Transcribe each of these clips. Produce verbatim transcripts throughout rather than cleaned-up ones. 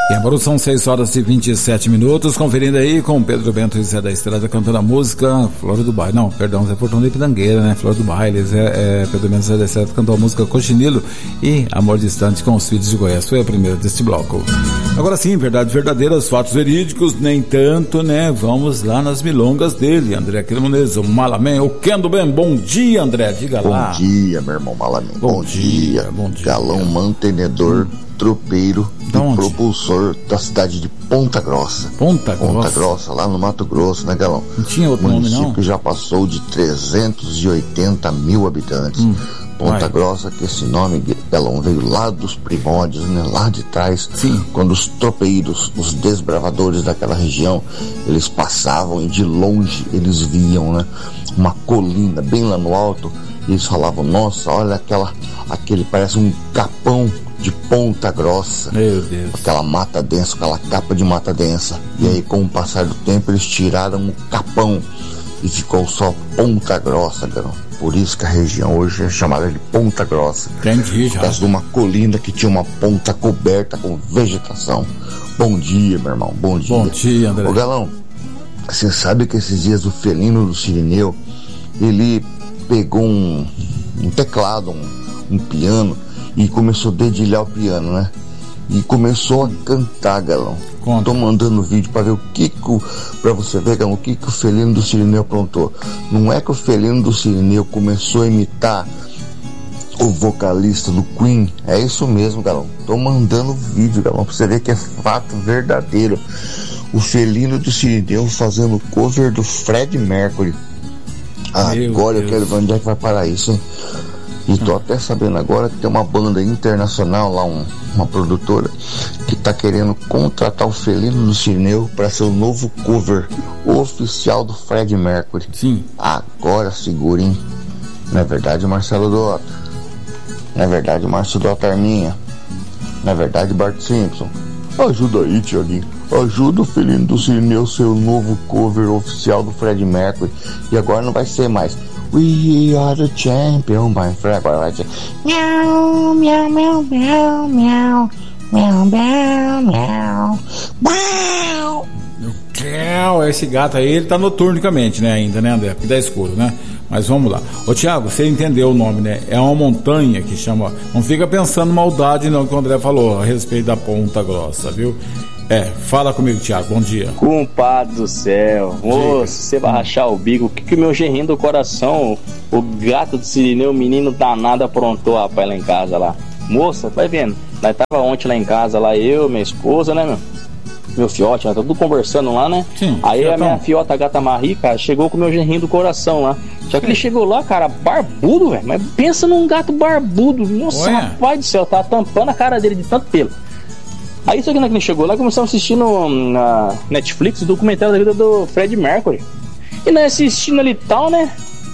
E agora são seis horas e vinte e sete minutos, conferindo aí com Pedro Bento e Zé da Estrada cantando a música Flor do Baile. Não, perdão, Zé Fortuna e Pitangueira, né? Flor do Baile. É, é, Pedro Bento e Zé da Estrada cantou a música Cochinilo e Amor Distante com os Filhos de Goiás. Foi a primeira deste bloco. Agora sim, verdades verdadeiras, fatos verídicos, nem tanto, né? Vamos lá nas milongas dele, André Cremonês, o Malamém, o Kendo Ben. Bom dia, André, diga bom lá. Bom dia, meu irmão Malamém. Bom, bom dia, dia, bom dia. Galão mantenedor. Hum. Tropeiro e propulsor da cidade de Ponta Grossa. Ponta Grossa? Ponta Grossa, lá no Mato Grosso, né, Galão? Não tinha outro nome, não? O município já passou de trezentos e oitenta mil habitantes. Hum, Ponta vai. Grossa, que esse nome, Galão, veio lá dos primórdios, né? Lá de trás. Sim. Quando os tropeiros, os desbravadores daquela região, eles passavam e de longe eles viam, né? Uma colina bem lá no alto e eles falavam, nossa, olha aquela, aquele parece um capão de Ponta Grossa. Meu Deus. Aquela mata densa, aquela capa de mata densa. Hum. E aí, com o passar do tempo, eles tiraram o capão e ficou só Ponta Grossa, garoto. Por isso que a região hoje é chamada de Ponta Grossa. Entendi, já. Por causa de uma colina que tinha uma ponta coberta com vegetação. Bom dia, meu irmão. Bom dia. Bom dia, André. Ô, Galão, você sabe que esses dias o felino do Cirineu, ele pegou um, um teclado, um, um piano, e começou a dedilhar o piano, né? E começou a cantar, Galão. Conta. Tô mandando vídeo pra ver o que que o, pra você ver, Galão, o que que o felino do Cirineu aprontou. Não é que o felino do Cirineu começou a imitar o vocalista do Queen. É isso mesmo, Galão. Tô mandando vídeo, Galão, pra você ver que é fato verdadeiro. O felino do Cirineu fazendo cover do Fred Mercury. Agora eu quero ver onde é que vai parar isso, hein? E tô até sabendo agora que tem uma banda internacional lá, um, uma produtora, que tá querendo contratar o felino do Cirineu para ser o novo cover oficial do Fred Mercury. Sim. Agora segura, hein? Não é verdade, Marcelo Dota? Não é verdade, Márcio Dota Arminha? Não é verdade, Bart Simpson? Ajuda aí, Tiaguinho. Ajuda o felino do Cirineu ser o novo cover oficial do Fred Mercury. E agora não vai ser mais We are the champion, my friend. Agora vai ser miau, miau, miau, miau, miau, miau, miau, miau, miau. Miau. Esse gato aí, ele tá noturnicamente, né, ainda, né, André? Porque dá escuro, né? Mas vamos lá. Ô, Thiago, você entendeu o nome, né? É uma montanha que chama... Não fica pensando maldade, não, que o André falou a respeito da Ponta Grossa, viu? É, fala comigo, Thiago, bom dia. Compadre do céu, moço, você vai rachar o bico. O que que o meu gerrinho do coração, o gato do Cirineu, o menino danado aprontou, rapaz, lá em casa lá. Moça, vai vendo, nós tava ontem lá em casa, lá eu, minha esposa, né, meu? Meu fiote, nós tá tudo conversando lá, né? Sim, aí a minha tão... fiota, a gata Marie, cara, chegou com o meu gerrinho do coração lá. Só que ele chegou lá, cara, barbudo, velho. Mas pensa num gato barbudo. Nossa, Ué? Rapaz do céu, tá tampando a cara dele de tanto pelo. Aí isso aqui, né, que ele chegou lá, começamos a assistir no, na Netflix o documentário da vida do Fred Mercury. E nós assistindo ali e tal, né?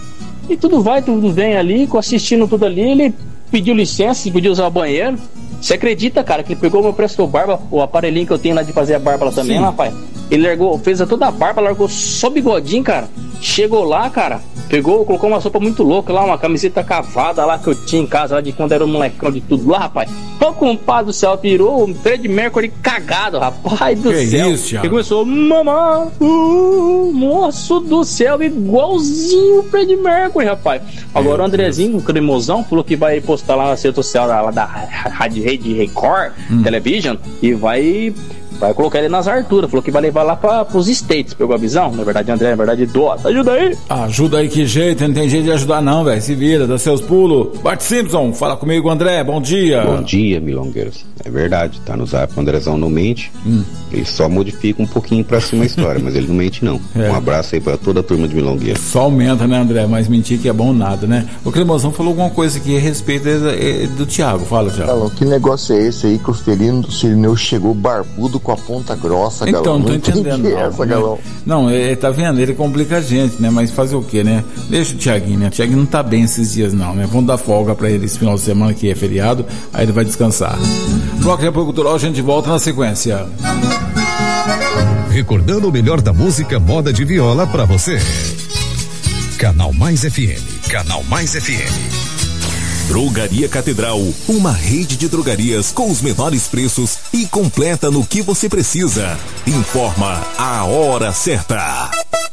E tudo vai, tudo vem ali, assistindo tudo ali, ele pediu licença, pediu usar o banheiro. Você acredita, cara, que ele pegou o meu Presto Barba, o aparelhinho que eu tenho lá de fazer a barba lá também, lá, rapaz? Ele largou, fez toda a barba, largou só bigodinho, cara. Chegou lá, cara, pegou, colocou uma sopa muito louca lá, uma camiseta cavada lá que eu tinha em casa, lá de quando era um molecão de tudo lá, rapaz. O compadre do céu virou o Fred Mercury cagado, rapaz do que céu. Isso, ele começou, mamãe, uh, moço do céu, igualzinho o Fred Mercury, rapaz. Agora Meu o Andrezinho, Deus. O cremosão, falou que vai postar lá na rede social lá da Rádio Rede Record hum. Television e vai... Vai colocar ele nas Arturas, falou que vai levar lá para os States, pegou a visão? Na verdade, André, na verdade, Dota, ajuda aí. Ajuda aí, que jeito, não tem jeito de ajudar não, velho, se vira, dá seus pulos. Bart Simpson, fala comigo, André, bom dia. Bom dia, milongueiros, é verdade, tá no zap, o Andrezão não mente, hum. ele só modifica um pouquinho pra cima a história, mas ele não mente não. É. Um abraço aí pra toda a turma de milongueiros. Só aumenta, né, André, mas mentir que é bom nada, né? O Cremosão falou alguma coisa aqui a respeito do Thiago, fala, Thiago. Galão, que negócio é esse aí que o felino do Cirineu chegou barbudo com a ponta grossa? Nossa, então, Galão, não tô entendendo não. Essa, Galão. Não, ele tá vendo, ele complica a gente, né? Mas fazer o quê, né? Deixa o Thiaguinho, né? O Thiaguinho não tá bem esses dias não, né? Vamos dar folga pra ele esse final de semana que é feriado, aí ele vai descansar. Bloco de apoio cultural, a gente volta na sequência. Recordando o melhor da música moda de viola pra você. Canal Mais F M, Canal Mais F M. Drogaria Catedral, uma rede de drogarias com os menores preços e completa no que você precisa. Informa a hora certa.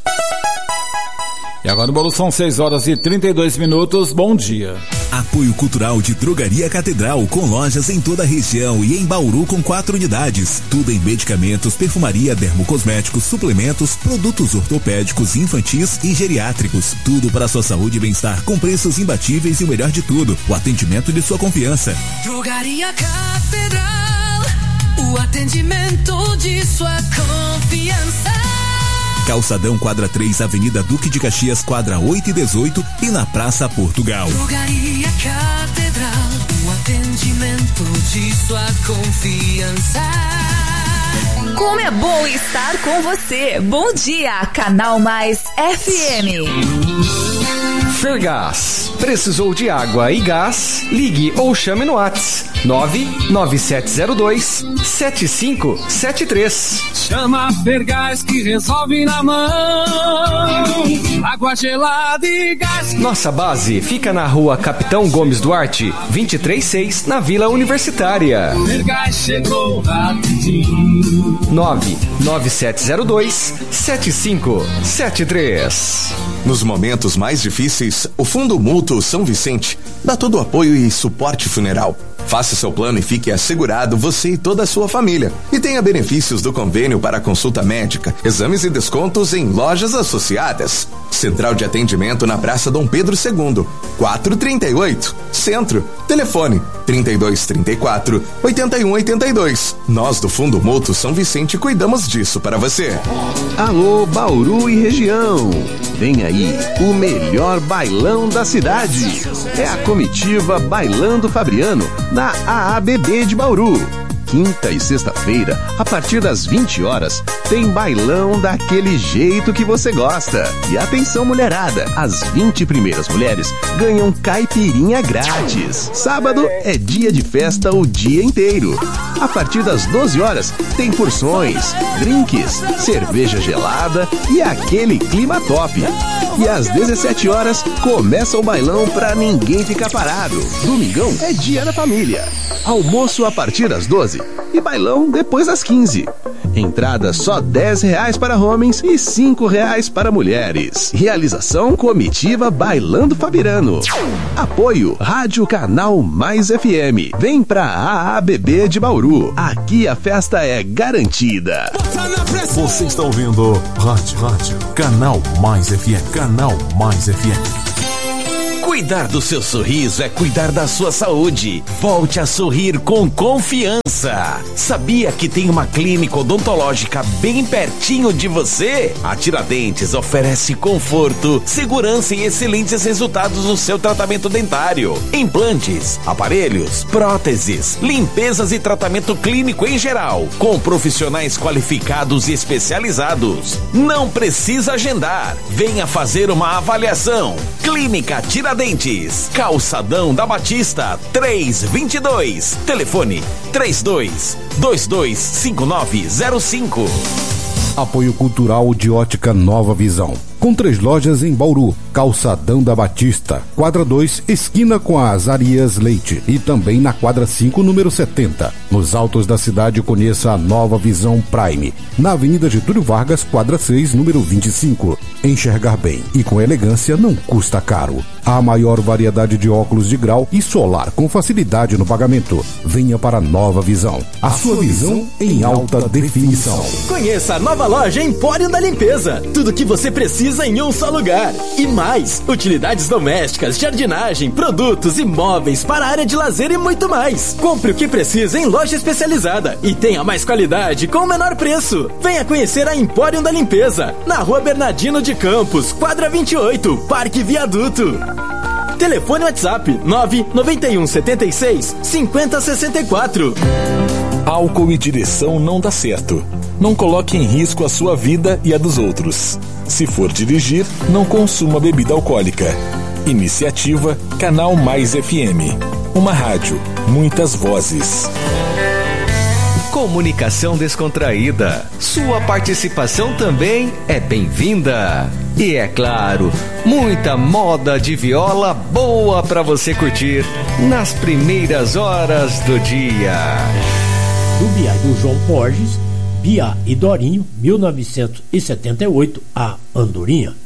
E agora no Bauru são seis horas e trinta e dois minutos. Bom dia. Apoio cultural de Drogaria Catedral, com lojas em toda a região e em Bauru com quatro unidades. Tudo em medicamentos, perfumaria, dermocosméticos, suplementos, produtos ortopédicos, infantis e geriátricos. Tudo para a sua saúde e bem-estar, com preços imbatíveis e o melhor de tudo, o atendimento de sua confiança. Drogaria Catedral, o atendimento de sua confiança. Calçadão quadra três, Avenida Duque de Caxias, quadra oito e dezoito e na Praça Portugal. Drogaria Catedral, o atendimento de sua confiança. Como é bom estar com você. Bom dia, Canal Mais F M. Fergás. Precisou de água e gás? Ligue ou chame no WhatsApp nove nove sete zero dois sete cinco sete três. Chama Fergás que resolve na mão. Água gelada e gás. Nossa base fica na rua Capitão Gomes Duarte, vinte e três seis, na Vila Universitária. Fergás chegou rapidinho. nove nove sete zero dois sete cinco sete três. Nos momentos mais difíceis, o Fundo Mútuo São Vicente dá todo o apoio e suporte funeral. Faça seu plano e fique assegurado, você e toda a sua família. E tenha benefícios do convênio para consulta médica, exames e descontos em lojas associadas. Central de atendimento na Praça Dom Pedro segundo, quatrocentos e trinta e oito, Centro. Telefone trinta e dois, trinta e quatro, oitenta e um, oitenta e dois. Nós do Fundo Mútuo São Vicente cuidamos disso para você. Alô, Bauru e região. Vem aí o melhor bailão da cidade. É a comitiva Bailando Fabriano, na A A B B de Bauru. Quinta e sexta-feira, a partir das vinte horas, tem bailão daquele jeito que você gosta. E atenção, mulherada, as vinte primeiras mulheres ganham caipirinha grátis. Sábado é dia de festa o dia inteiro. A partir das doze horas, tem porções, drinks, cerveja gelada e aquele clima top. E às dezessete horas, começa o bailão pra ninguém ficar parado. Domingão é dia da família. Almoço a partir das doze e bailão depois das quinze. Entrada só dez reais para homens e cinco reais para mulheres. Realização Comitiva Bailando Fabriano. Apoio Rádio Canal Mais F M. Vem pra A A B B de Bauru. Aqui a festa é garantida. Você está ouvindo Rádio, Rádio Canal Mais F M. Canal Mais F M. Cuidar do seu sorriso é cuidar da sua saúde. Volte a sorrir com confiança. Sabia que tem uma clínica odontológica bem pertinho de você? A Tiradentes oferece conforto, segurança e excelentes resultados no seu tratamento dentário. Implantes, aparelhos, próteses, limpezas e tratamento clínico em geral, com profissionais qualificados e especializados. Não precisa agendar. Venha fazer uma avaliação. Clínica Tiradentes, Calçadão da Batista, três vinte e dois. Telefone três dois dois dois cinco nove zero cinco. Apoio cultural de Ótica Nova Visão. Com três lojas em Bauru, Calçadão da Batista, quadra dois, esquina com a Azarias Leite, e também na quadra cinco, número setenta. Nos altos da cidade, conheça a Nova Visão Prime, na Avenida Getúlio Vargas, quadra seis, número vinte e cinco. Enxergar bem e com elegância não custa caro. A maior variedade de óculos de grau e solar com facilidade no pagamento. Venha para a Nova Visão. A, a sua visão em alta definição. Conheça a nova loja Empório da Limpeza. Tudo que você precisa em um só lugar. E mais, utilidades domésticas, jardinagem, produtos e móveis para a área de lazer e muito mais. Compre o que precisa em loja especializada e tenha mais qualidade com o menor preço. Venha conhecer a Empório da Limpeza, na Rua Bernardino de Campos, quadra vinte e oito, Parque Viaduto. Telefone WhatsApp nove nove um sete seis cinco zero seis quatro. Álcool e direção não dá certo. Não coloque em risco a sua vida e a dos outros. Se for dirigir, não consuma bebida alcoólica. Iniciativa Canal Mais F M. Uma rádio, muitas vozes. comunicação descontraída. Sua participação também é bem-vinda. E é claro, muita moda de viola boa para você curtir nas primeiras horas do dia. Do Bia do João Borges, Bia e Dorinho, mil novecentos e setenta e oito, a Andorinha.